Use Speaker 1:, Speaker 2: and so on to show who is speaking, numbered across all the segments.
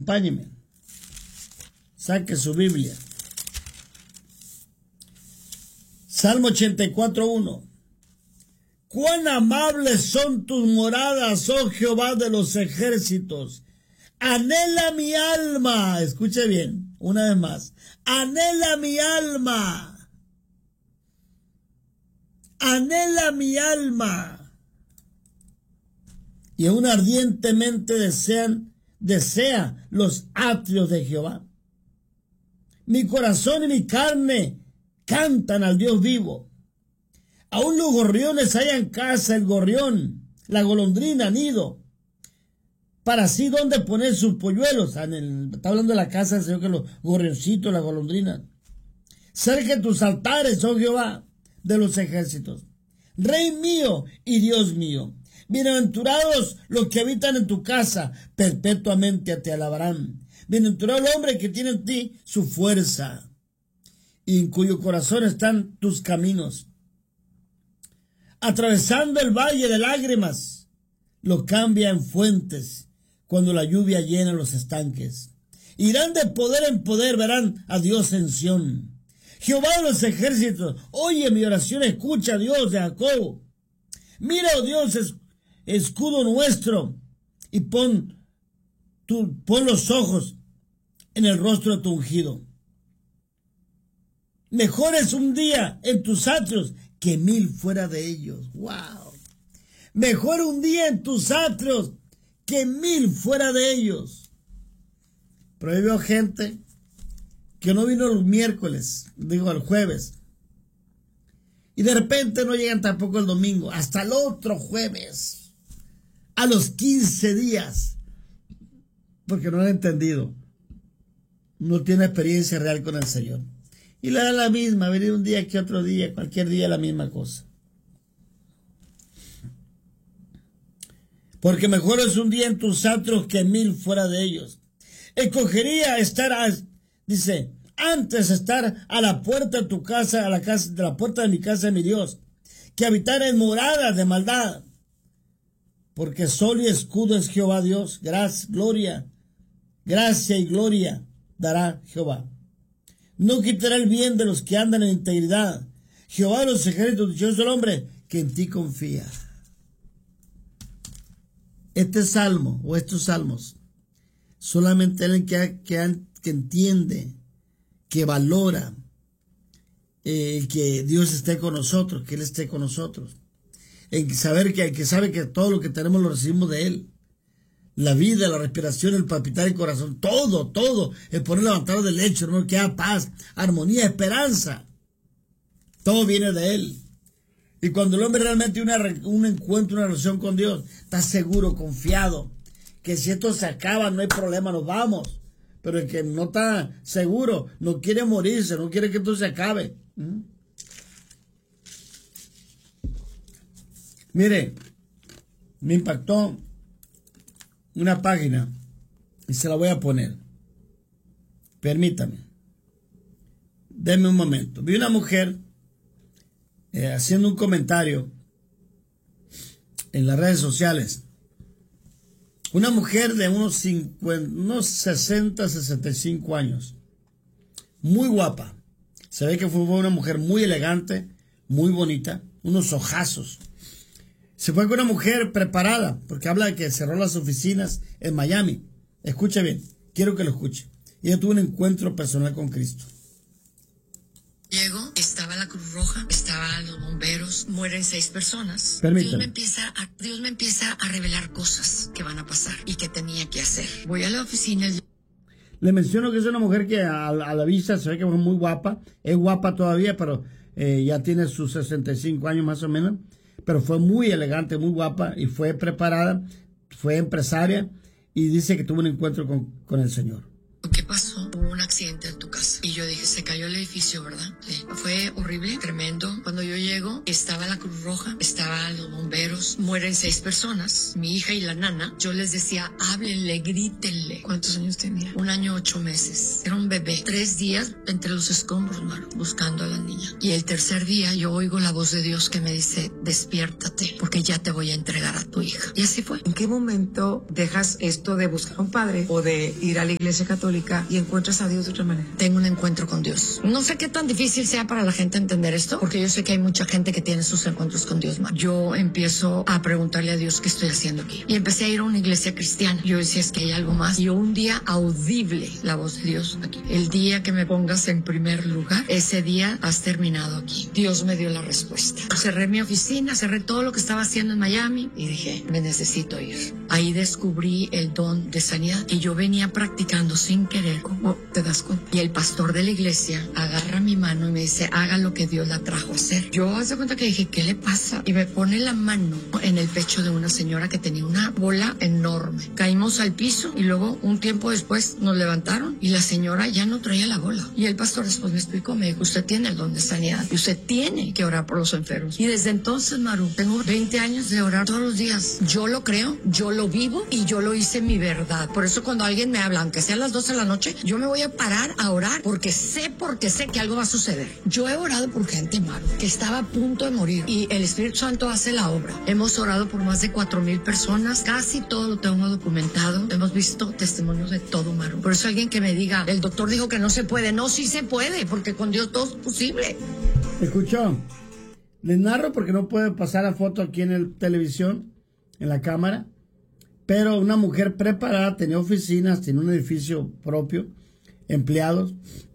Speaker 1: acompáñeme. Saque su Biblia. Salmo 84:1. Cuán amables son tus moradas, oh Jehová de los ejércitos. Anhela mi alma. Escuche bien, una vez más. Anhela mi alma. Anhela mi alma. Y aún ardientemente desea los atrios de Jehová. Mi corazón y mi carne cantan al Dios vivo. Aún los gorriones hallan casa, el gorrión, la golondrina, nido, para así donde poner sus polluelos. Está hablando de la casa del Señor, que los gorrioncitos, la golondrina. Cerca de tus altares, oh Jehová de los ejércitos, Rey mío y Dios mío. Bienaventurados los que habitan en tu casa, perpetuamente te alabarán. Bienaventurado el hombre que tiene en ti su fuerza, y en cuyo corazón están tus caminos. Atravesando el valle de lágrimas, lo cambia en fuentes, cuando la lluvia llena los estanques. Irán de poder en poder, verán a Dios en Sión. Jehová de los ejércitos, oye mi oración, escucha, Dios de Jacob. Mira, oh Dios, escudo nuestro, y pon los ojos en el rostro de tu ungido. Mejor es un día en tus atrios que 1000 fuera de ellos. ¡Wow! Mejor un día en tus atrios que 1000 fuera de ellos. Pero yo veo gente que no vino el miércoles, digo el jueves, y de repente no llegan tampoco el domingo, hasta el otro jueves, a los 15 días, porque no han entendido, no tiene experiencia real con el Señor. Y le da la misma, venir un día que otro día, cualquier día la misma cosa. Porque mejor es un día en tus atrios que 1000 fuera de ellos. Escogería estar, dice, antes estar a la puerta de tu casa, de la puerta de mi casa, mi Dios, que habitar en moradas de maldad. Porque sol y escudo es Jehová Dios, gracia y gloria dará Jehová. No quitará el bien de los que andan en integridad. Jehová de los ejércitos, dichoso el hombre que en ti confía. Este salmo o estos salmos, solamente alguien que entiende, que valora que Dios esté con nosotros, que Él esté con nosotros. El que sabe que todo lo que tenemos lo recibimos de Él. La vida, la respiración, el palpitar del corazón, todo, el poder levantarnos del lecho, hermano, que da paz, armonía, esperanza. Todo viene de Él. Y cuando el hombre realmente tiene un encuentro, una relación con Dios, está seguro, confiado, que si esto se acaba, no hay problema, nos vamos. Pero el que no está seguro, no quiere morirse, no quiere que esto se acabe. Mire, me impactó una página y se la voy a poner. Permítame. Denme un momento. Vi una mujer haciendo un comentario en las redes sociales. Una mujer de unos 60, 65 años. Muy guapa. Se ve que fue una mujer muy elegante, muy bonita, unos ojazos. Se fue con una mujer preparada, porque habla de que cerró las oficinas en Miami. Escuche bien, quiero que lo escuche. Ella tuvo un encuentro personal con Cristo.
Speaker 2: Llego, estaba la Cruz Roja, estaban los bomberos, mueren 6 personas.
Speaker 1: Permítame.
Speaker 2: Dios me empieza a revelar cosas que van a pasar y que tenía que hacer. Voy a la oficina.
Speaker 1: Le menciono que es una mujer que a la vista se ve que es muy guapa. Es guapa todavía, pero ya tiene sus 65 años más o menos. Pero fue muy elegante, muy guapa y fue preparada, fue empresaria y dice que tuvo un encuentro con el Señor.
Speaker 2: Lo que pasó? Hubo un accidente en tu casa. Y yo dije, se cayó el edificio, ¿verdad? Sí. Fue horrible, tremendo. Cuando yo llego, estaba la Cruz Roja, estaban los bomberos, mueren 6 personas, mi hija y la nana. Yo les decía, háblenle, grítenle. ¿Cuántos años tenía? 1 año 8 meses. Era un bebé. 3 días entre los escombros, Maru, buscando a la niña. Y el tercer día yo oigo la voz de Dios que me dice, despiértate, porque ya te voy a entregar a tu hija. Y así fue.
Speaker 3: ¿En qué momento dejas esto de buscar a un padre o de ir a la iglesia católica y encuentras a Dios de otra manera?
Speaker 2: Tengo un encuentro con Dios. No sé qué tan difícil sea para la gente entender esto, porque yo sé que hay mucha gente que tiene sus encuentros con Dios, Maru. Yo empiezo a preguntarle a Dios qué estoy haciendo aquí. Y empecé a ir a una iglesia cristiana. Yo decía, es que hay algo más. Y un día audible la voz de Dios aquí. El día que me pongas en primer lugar, ese día has terminado aquí. Dios me dio la respuesta. Cerré mi oficina, cerré todo lo que estaba haciendo en Miami y dije, me necesito ir. Ahí descubrí el don de sanidad que yo venía practicando sin querer. ¿Cómo te das cuenta? Y el pastor de la iglesia agarra mi mano y me dice, haga lo que Dios la trajo a hacer. Yo hace cuenta que dije, ¿qué le pasa? Y me pone la mano en el pecho de una señora que tenía una bola enorme. Caímos al piso y luego un tiempo después nos levantaron y la señora ya no traía la bola. Y el pastor después me explicó, me dijo, usted tiene el don de sanidad y usted tiene que orar por los enfermos. Y desde entonces, Maru, tengo 20 años de orar todos los días. Yo lo creo, yo lo vivo y yo lo hice mi verdad. Por eso cuando alguien me habla, aunque sea a las 12 de la noche, yo me voy a parar a orar porque sé que algo va a suceder. Yo he orado por gente, Maru, que estaba a punto de morir y el Espíritu Santo hace la obra. Hemos orado por más de 4,000 personas, casi todo lo tengo documentado. Hemos visto testimonios de todo, Maru. Por eso alguien que me diga, el doctor dijo que no se puede. No, sí se puede, porque con Dios todo es posible.
Speaker 1: ¿Escuchó? Les narro porque no puede pasar la foto aquí en el televisión, en la cámara, pero una mujer preparada, tenía oficinas, tenía un edificio propio, empleados,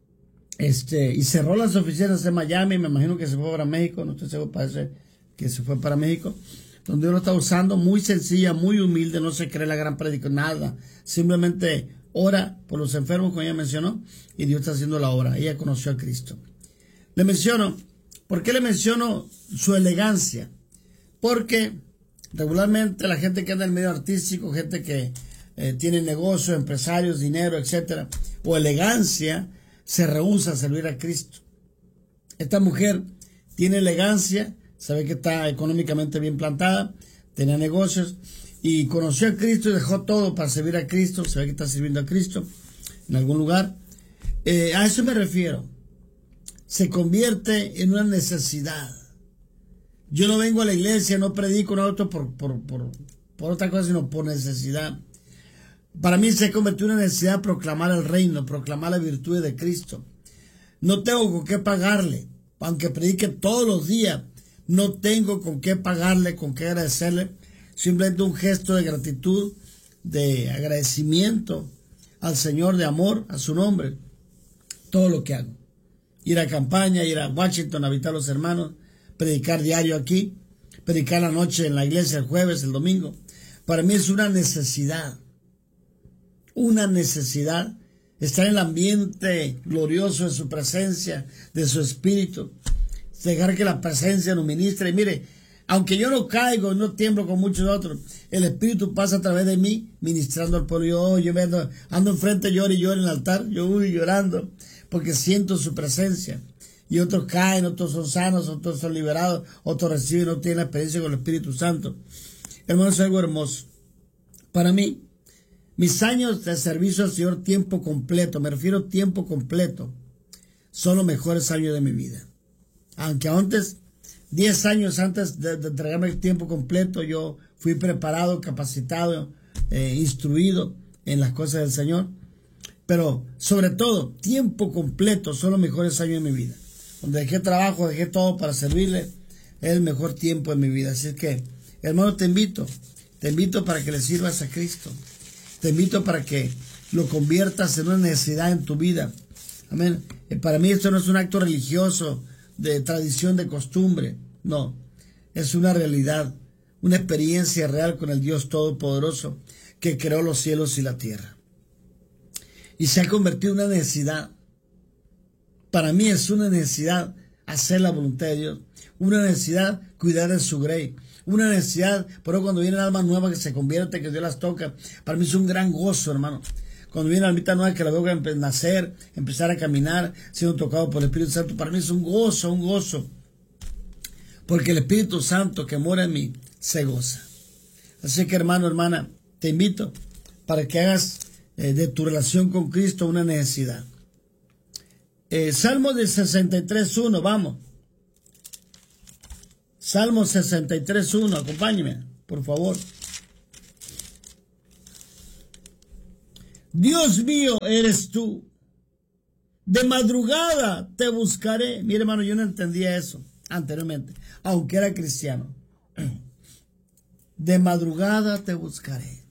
Speaker 1: y cerró las oficinas en Miami. Me imagino que se fue para México, no estoy seguro, parece que se fue para México, donde uno está usando, muy sencilla, muy humilde, no se cree la gran predicación, nada, simplemente ora por los enfermos, como ella mencionó, y Dios está haciendo la obra. Ella conoció a Cristo. Le menciono, ¿por qué le menciono su elegancia? Porque regularmente la gente que anda en el medio artístico, gente que tiene negocios, empresarios, dinero, etcétera, o elegancia, se rehúsa a servir a Cristo. Esta mujer tiene elegancia, sabe que está económicamente bien plantada, tenía negocios y conoció a Cristo y dejó todo para servir a Cristo. Se ve que está sirviendo a Cristo en algún lugar. A eso me refiero. Se convierte en una necesidad. Yo no vengo a la iglesia, no predico un auto por otra cosa, sino por necesidad. Para mí se convirtió en una necesidad proclamar el reino, proclamar la virtud de Cristo. No tengo con qué pagarle, aunque predique todos los días, no tengo con qué pagarle, con qué agradecerle. Simplemente un gesto de gratitud, de agradecimiento al Señor, de amor a su nombre. Todo lo que hago. Ir a campaña, ir a Washington a visitar a los hermanos, predicar diario aquí, predicar la noche en la iglesia el jueves, el domingo. Para mí es una necesidad estar en el ambiente glorioso de su presencia, de su espíritu, dejar que la presencia nos ministre. Y mire, aunque yo no caigo, no tiemblo con muchos otros, el Espíritu pasa a través de mí, ministrando al pueblo. Yo ando enfrente, lloro y lloro en el altar, yo voy llorando, porque siento su presencia. Y otros caen, otros son sanos, otros son liberados, otros reciben, otros tienen la experiencia con el Espíritu Santo. Hermanos, es algo hermoso. Para mí, mis años de servicio al Señor tiempo completo, me refiero a tiempo completo, son los mejores años de mi vida. Aunque antes, 10 años antes de entregarme el tiempo completo, yo fui preparado, capacitado, instruido en las cosas del Señor. Pero sobre todo, tiempo completo son los mejores años de mi vida. Donde dejé trabajo, dejé todo para servirle, es el mejor tiempo de mi vida. Así que, hermano, te invito para que le sirvas a Cristo. Te invito para que lo conviertas en una necesidad en tu vida. Amén. Para mí esto no es un acto religioso, de tradición, de costumbre. No, es una realidad, una experiencia real con el Dios Todopoderoso que creó los cielos y la tierra. Y se ha convertido en una necesidad. Para mí es una necesidad hacer la voluntad de Dios. Una necesidad cuidar de su grey. Una necesidad, pero cuando vienen almas nuevas que se convierten, que Dios las toca. Para mí es un gran gozo, hermano. cuando viene la almita nueva que la veo nacer, empezar a caminar, siendo tocado por el Espíritu Santo, para mí es un gozo. Porque el Espíritu Santo que mora en mí se goza. Así que hermano, hermana, te invito para que hagas de tu relación con Cristo una necesidad. Salmo de 63.1, vamos. Salmo 63.1, acompáñeme, por favor. Dios mío eres tú, de madrugada te buscaré. Mire hermano, yo no entendía eso anteriormente, aunque era cristiano. De madrugada te buscaré.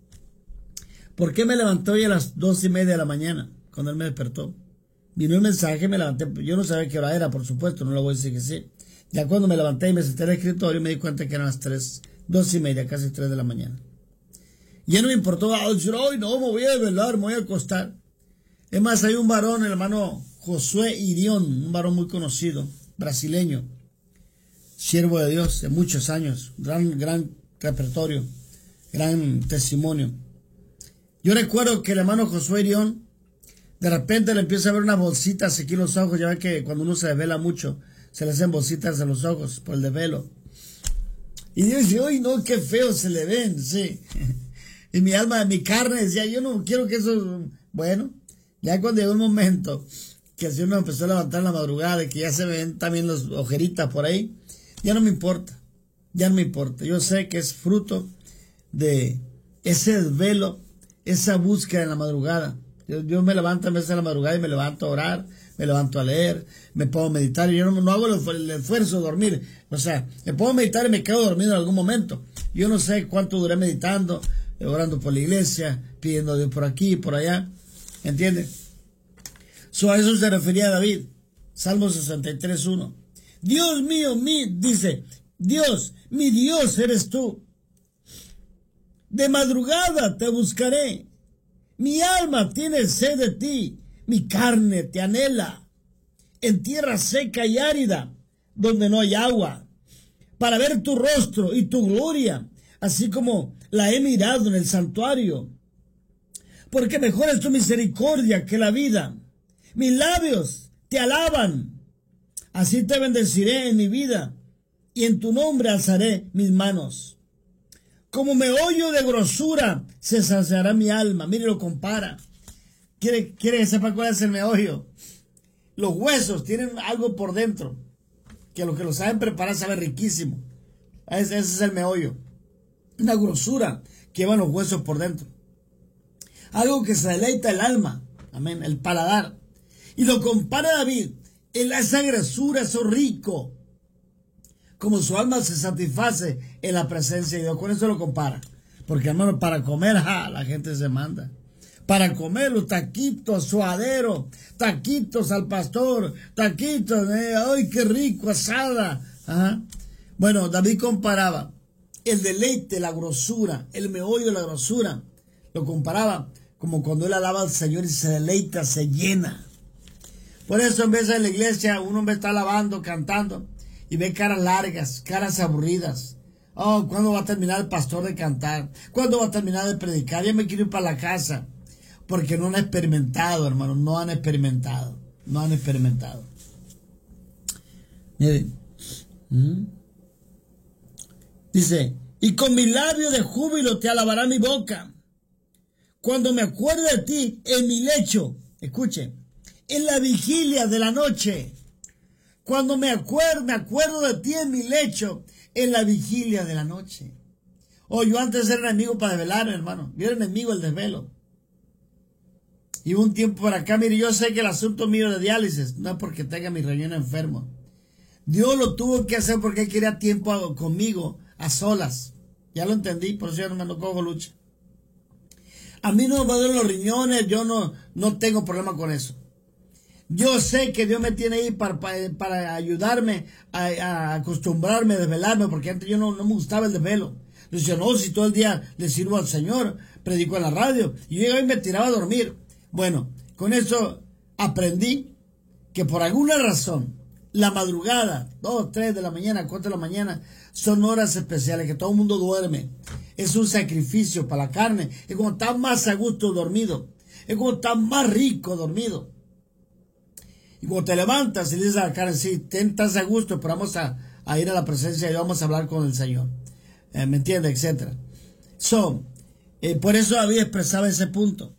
Speaker 1: ¿Por qué me levanté hoy a las 2:30 de la mañana, cuando él me despertó? Vino el mensaje, me levanté, yo no sabía qué hora era, por supuesto, no le voy a decir que sí. Ya cuando me levanté y me senté en el escritorio, me di cuenta que eran las 2:30, casi 3 de la mañana. Ya no me importó decir, hoy no, me voy a desvelar, me voy a acostar. Es más, hay un varón, el hermano Josué Irión, un varón muy conocido, brasileño, siervo de Dios de muchos años, gran repertorio, gran testimonio. Yo recuerdo que el hermano Josué Irión, de repente le empieza a ver unas bolsitas aquí en los ojos. Ya ve que cuando uno se desvela mucho, se le hacen bolsitas en los ojos por el desvelo. Y yo decía, uy, no, qué feo se le ven, sí. Y mi alma, mi carne decía, yo no quiero que eso... Bueno, ya cuando llegó un momento que el Señor me empezó a levantar en la madrugada y que ya se ven también las ojeritas por ahí, ya no me importa, Yo sé que es fruto de ese desvelo, esa búsqueda en la madrugada. Yo me levanto a veces en la madrugada y me levanto a orar, me levanto a leer, me pongo a meditar. Y yo no hago el esfuerzo de dormir. O sea, me pongo a meditar y me quedo dormido en algún momento. Yo no sé cuánto duré meditando, orando por la iglesia, pidiendo a Dios por aquí y por allá. ¿Entiendes? A eso se refería David. Salmo 63.1. Dios mío, dice, Dios, mi Dios eres tú. De madrugada te buscaré. Mi alma tiene sed de ti. Mi carne te anhela. En tierra seca y árida, donde no hay agua, para ver tu rostro y tu gloria, así como la he mirado en el santuario. Porque mejor es tu misericordia que la vida. Mis labios te alaban. Así te bendeciré en mi vida, y en tu nombre alzaré mis manos. Como meollo de grosura se saciará mi alma. Mire, lo compara. Quiere que sepa cuál es el meollo. Los huesos tienen algo por dentro, que los que lo saben preparar sabe riquísimo. Ese es el meollo. Una grosura que llevan los huesos por dentro. Algo que se deleita el alma. Amén. El paladar. Y lo compara David. Esa grosura, eso rico. Como su alma se satisface en la presencia de Dios. Con eso lo compara. Porque hermano, para comer, la gente se manda. Para comer los taquitos, suadero, taquitos al pastor, taquitos, ¡ay, qué rico, asada! Ajá. Bueno, David comparaba el deleite, la grosura, el meollo de la grosura. Lo comparaba como cuando él alaba al Señor y se deleita, se llena. Por eso en vez de en la iglesia uno me está alabando, cantando, y ve caras largas, caras aburridas. Oh, ¿cuándo va a terminar el pastor de cantar? ¿Cuándo va a terminar de predicar? Ya me quiero ir para la casa. Porque no han experimentado, hermano, no han experimentado. Miren. Dice, y con mi labio de júbilo te alabará mi boca. Cuando me acuerdo de ti en mi lecho, escuche, en la vigilia de la noche. Cuando me acuerdo de ti en mi lecho, en la vigilia de la noche. Oh, yo antes era enemigo para desvelarme, hermano. Yo era enemigo del desvelo. Y un tiempo por acá, mire, yo sé que el asunto mío de diálisis no es porque tenga mi riñón enfermo. Dios lo tuvo que hacer porque Él quería tiempo conmigo, a solas. Ya lo entendí, por eso yo no cojo lucha. A mí no me duelen los riñones, yo no tengo problema con eso. Yo sé que Dios me tiene ahí para ayudarme a acostumbrarme a desvelarme, porque antes yo no me gustaba el desvelo. Yo decía, no, si todo el día le sirvo al Señor, predico en la radio, y yo llegaba y me tiraba a dormir. Bueno, con eso aprendí que por alguna razón, la madrugada, 2, 3 de la mañana, 4 de la mañana, son horas especiales que todo el mundo duerme. Es un sacrificio para la carne. Es como estar más a gusto dormido. Es como estar más rico dormido. Y cuando te levantas y le dices a la carne, sí, estás a gusto, pero vamos a ir a la presencia y vamos a hablar con el Señor. ¿Me entiendes? Etcétera. Por eso David expresaba ese punto.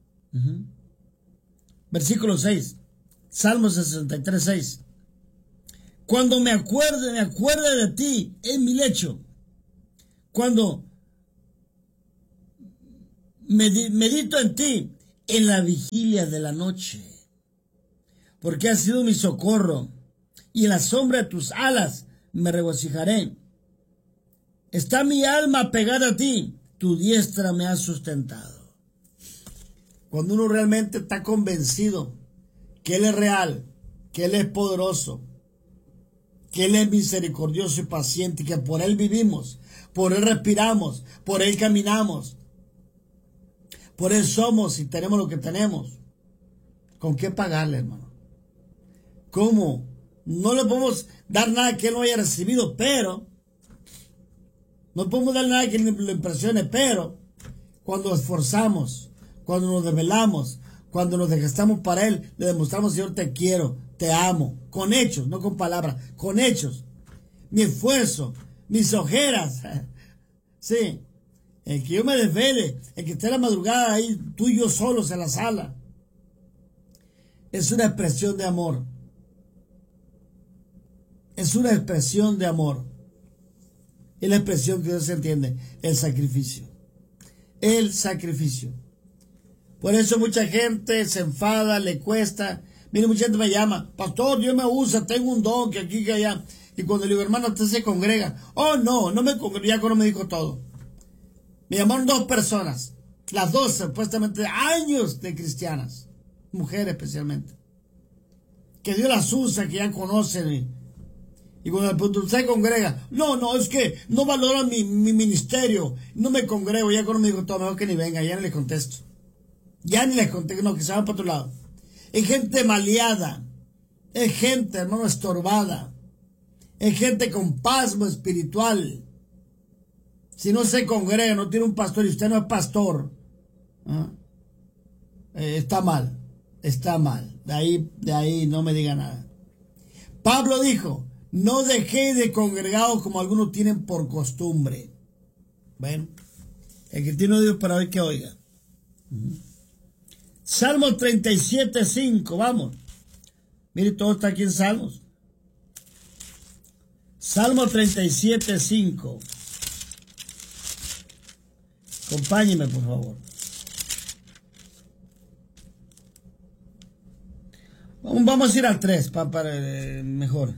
Speaker 1: Versículo 6. Salmo 63, 6. Cuando me acuerde de ti en mi lecho. Cuando medito en ti en la vigilia de la noche. Porque has sido mi socorro. Y en la sombra de tus alas me regocijaré. Está mi alma pegada a ti. Tu diestra me ha sustentado. Cuando uno realmente está convencido que Él es real, que Él es poderoso, que Él es misericordioso y paciente, y que por Él vivimos, por Él respiramos, por Él caminamos, por Él somos y tenemos lo que tenemos. ¿Con qué pagarle, hermano? ¿Cómo? No le podemos dar nada que Él no haya recibido, pero no podemos dar nada que lo impresione, pero cuando nos esforzamos, cuando nos desvelamos, cuando nos desgastamos para Él, le demostramos: Señor, te quiero, te amo, con hechos, no con palabras, con hechos. Mi esfuerzo, mis ojeras, sí, el que yo me desvele, el que esté en la madrugada ahí, tú y yo solos en la sala, es una expresión de amor. Es una expresión de amor. Es la expresión que Dios entiende, el sacrificio. El sacrificio. Por eso mucha gente se enfada, le cuesta. Mire, mucha gente me llama: pastor, Dios me usa, tengo un don que aquí, que allá. Y cuando le digo: hermano, usted se congrega. Oh, no me congrego. Ya cuando me dijo todo. Me llamaron 2 personas. Las 2 supuestamente años de cristianas. Mujeres especialmente. Que Dios las usa, que ya conocen. Y cuando usted se congrega: no, es que no valoran mi ministerio. No me congrego. Ya cuando me dijo todo, mejor que ni venga. Ya no le contesto. Ya ni les conté, no, que se van para otro lado. Es gente maleada. Es gente, hermano, estorbada. Es gente con pasmo espiritual. Si no se congrega, no tiene un pastor y usted no es pastor, está mal. Está mal. De ahí no me diga nada. Pablo dijo: no dejéis de congregados como algunos tienen por costumbre. Bueno, el que tiene oídos para oír, que oiga. Salmo 37, 5, vamos. Mire, todo está aquí en Salmos. Salmo 37, 5. Acompáñeme, por favor. Vamos a ir al 3, para mejor.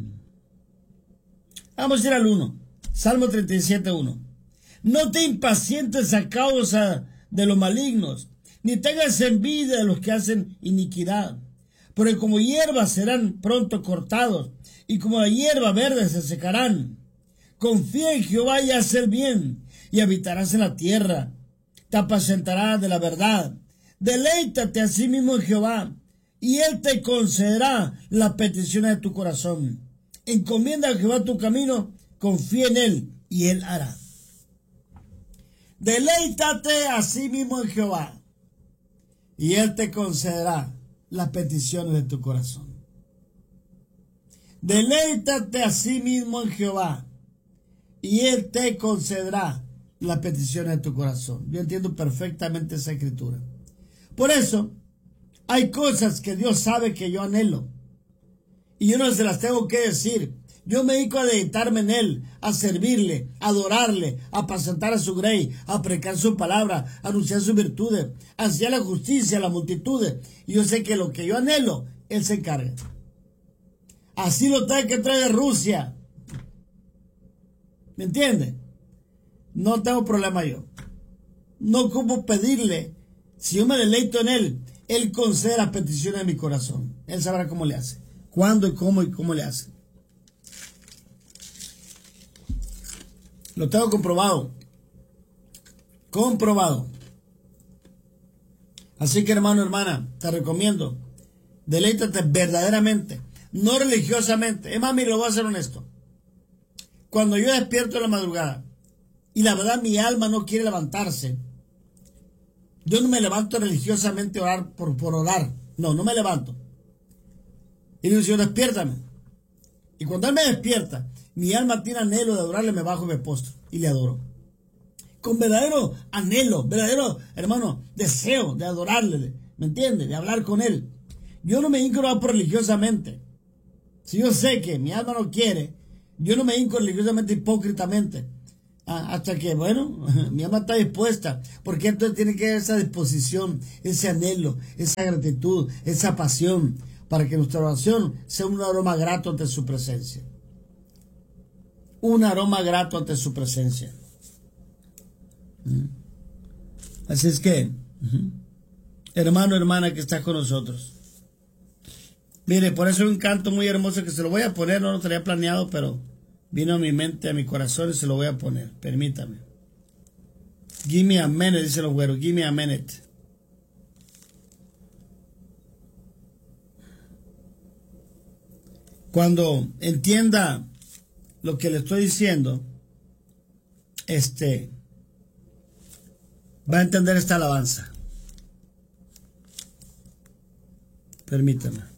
Speaker 1: Vamos a ir al 1. Salmo 37, 1. No te impacientes a causa de los malignos, ni tengas envidia de los que hacen iniquidad, porque como hierba serán pronto cortados, y como la hierba verde se secarán. Confía en Jehová y haz el bien, y habitarás en la tierra. Te apacentarás de la verdad. Deleítate a sí mismo en Jehová, y Él te concederá las peticiones de tu corazón. Encomienda a Jehová tu camino, confía en Él, y Él hará. Deleítate a sí mismo en Jehová, y Él te concederá las peticiones de tu corazón. Deleítate a sí mismo en Jehová, y Él te concederá las peticiones de tu corazón. Yo entiendo perfectamente esa escritura. Por eso, hay cosas que Dios sabe que yo anhelo, y yo no se las tengo que decir. Yo me dedico a deleitarme en Él, a servirle, a adorarle, a apacentar a su grey, a predicar su palabra, a anunciar sus virtudes, a enseñar la justicia a las multitudes. Y yo sé que lo que yo anhelo, Él se encarga. Así lo trae que trae de Rusia. ¿Me entiende? No tengo problema yo. No ocupo pedirle. Si yo me deleito en Él, Él concede las peticiones de mi corazón. Él sabrá cómo le hace, cuándo y cómo le hace. Lo tengo comprobado. Comprobado. Así que, hermano, hermana, te recomiendo, deleítate verdaderamente, no religiosamente. Es más, mire, lo voy a ser honesto. Cuando yo despierto en la madrugada y la verdad mi alma no quiere levantarse, Yo no me levanto religiosamente a orar por orar. No, no me levanto. Y le digo, Señor, despiértame. Y cuando Él me despierta, mi alma tiene anhelo de adorarle, me bajo y me postro y le adoro. Con verdadero anhelo, verdadero, hermano, deseo de adorarle, ¿me entiende? De hablar con Él. Yo no me hinco religiosamente. Si yo sé que mi alma no quiere, yo no me hinco religiosamente hipócritamente. Hasta que, bueno, mi alma está dispuesta. Porque entonces tiene que haber esa disposición, ese anhelo, esa gratitud, esa pasión, para que nuestra oración sea un aroma grato ante su presencia. Un aroma grato ante su presencia. Así es que, hermano, hermana que está con nosotros. Mire, por eso hay un canto muy hermoso que se lo voy a poner, no lo tenía planeado, pero vino a mi mente, a mi corazón y se lo voy a poner. Permítame. Give me a minute, dice los güeros. Give me a minute. Cuando entienda lo que le estoy diciendo, va a entender esta alabanza. Permítame.